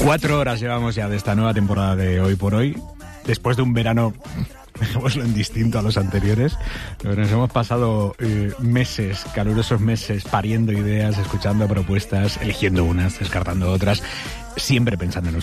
4 horas llevamos ya de esta nueva temporada de Hoy por Hoy, después de un verano, dejémoslo en distinto a los anteriores. Nos hemos pasado meses, calurosos meses, pariendo ideas, escuchando propuestas, eligiendo unas, descartando otras, siempre pensando en